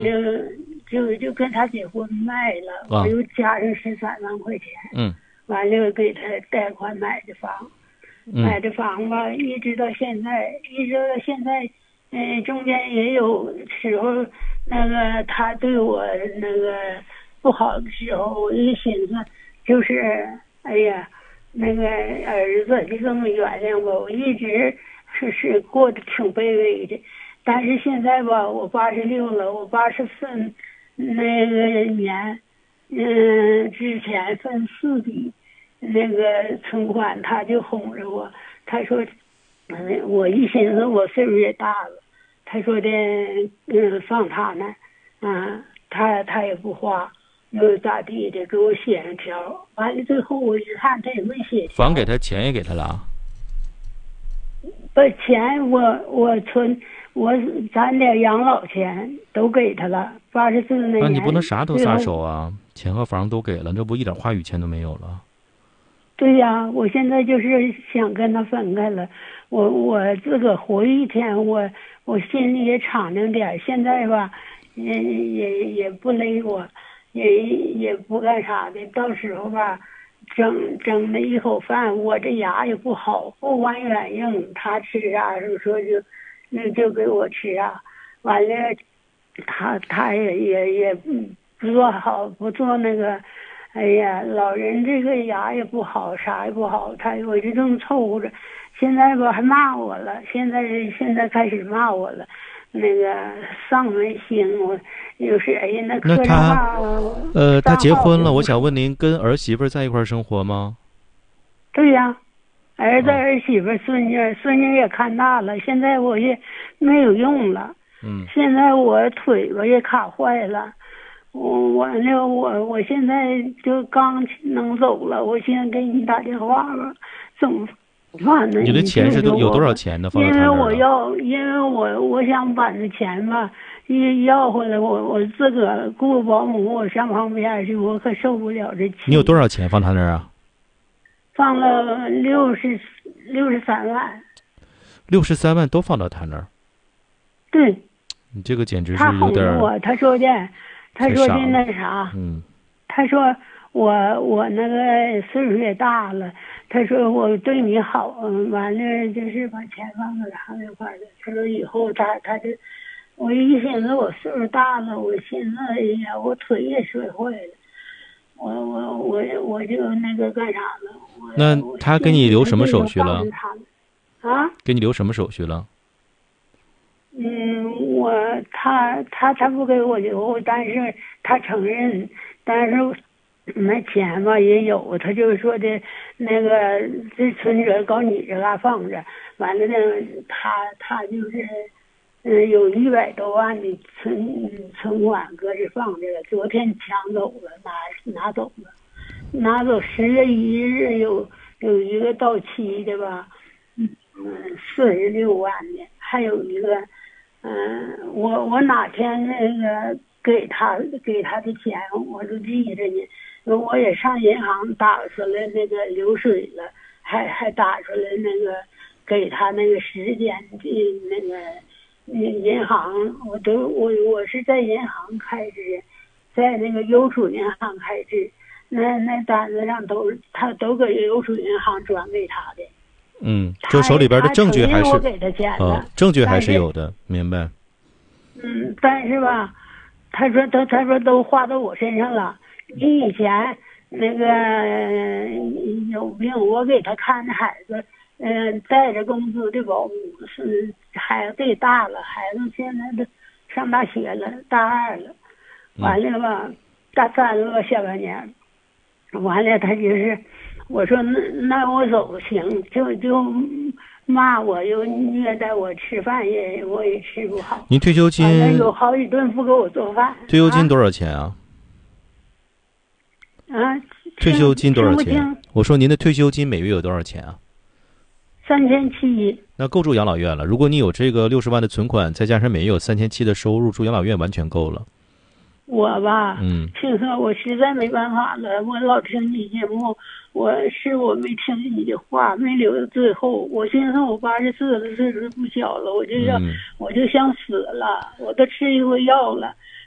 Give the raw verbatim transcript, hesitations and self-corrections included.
就就就跟他结婚卖了，我又加上十三万块钱， 嗯， 完了给他贷款买的房， 嗯、 买的房吧，一直到现在，一直到现在，嗯、呃，中间也有时候，那个他对我那个不好的时候，我就寻思，就是哎呀，那个儿子就这么原谅吧，我一直是是过得挺卑微的。但是现在吧，我八十六了，我八十四那个年，嗯，之前分四笔那个存款，他就哄着我，他说，嗯，我一寻思我岁数也大了，他说的，嗯，放他那，啊，他他也不花，又咋地的，给我写上条，完了最后我一看他也没写条。 房给他，钱也给他了啊？ 把钱我我存。我攒点养老钱都给他了，八十四那年。 那你不能啥都撒手啊！钱和房都给了，这不一点话语权都没有了？ 对呀，我现在就是想跟他分开了。我我自个活一天，我我心里也敞亮点。现在吧，也也也不勒我，也也不干啥的。到时候吧，整整那一口饭，我这牙也不好，不完软硬，他吃啥时候说就。那就给我吃啊，完了，他他也也也不做好，不做那个，哎呀，老人这个牙也不好，啥也不好，他我就这么凑合着，现在吧还骂我了，现在现在开始骂我了，那个丧门星，我有时哎呀那那他呃他结婚了，我想问您跟儿媳妇在一块生活吗？ 对呀。儿子、儿媳妇、孙女，孙女也看大了，现在我也没有用了。 嗯， 现在我腿吧也卡坏了，我完了，我我现在就刚能走了。我现在给你打电话吧，怎么办呢？ 你的钱是有多少钱呢？ 因为我要，因为我我想把那钱吧一要回来，我我自个儿雇保姆，我上旁边去，我可受不了这气。 你有多少钱放他那儿啊？ 放了六十六十三万， 六十三万都放到他那儿。 对， 你这个简直是他有点。 哄我，他说的，他说的那啥， 嗯， 他说我我那个岁数也大了，他说我对你好，嗯，完了就是把钱放到他那块的。他说以后他他就，我一寻思我岁数大了，我寻思哎呀，我腿也摔坏了。我我我我就那个干啥了？ 那他给你留什么手续了？ 啊？ 给你留什么手续了？ 嗯，我他他他不给我留，但是他承认，但是那钱吧也有，他就是说的那个这存折搞你这嘎放着，完了呢，他他就是。嗯，有一百多万的存存款搁这放着了，昨天抢走了，拿拿走了，拿走十月一日有有一个到期的吧，嗯四十六万的，还有一个，嗯，我我哪天那个给他给他的钱我都记着呢，我也上银行打出来那个流水了，还还打出来那个给他那个时间的那个。银行我都我我是在银行开支，在那个邮储银行开支，那那单子上都他都给邮储银行转给他的。 嗯，就手里边的证据还是我给他钱的、 哦，证据还是有的，明白。 嗯，但是吧，他说他他说都花到我身上了。你以前那个有病，我给他看的孩子。嗯，带着工资的保姆是孩子也大了，孩子现在都上大学了，大二了，完了吧，嗯、大三了吧，下半年，完了他就是，我说那那我走行，就就骂我又虐待我，吃饭也我也吃不好。 您退休金有好几顿不给我做饭。 退休金多少钱啊？ 啊？ 退休金多少钱？我说您的退休金每月有多少钱啊？ 三千七， 那够住养老院了。如果你有这个六十万的存款，再加上每月有三千七的收入，住养老院完全够了。 我吧， 嗯， 听说我实在没办法了，我老听你节目，我是我没听你的话，没留到最后。我寻思我八十四了，岁数不小了，我就要、嗯，我就想死了，我都吃一回药了。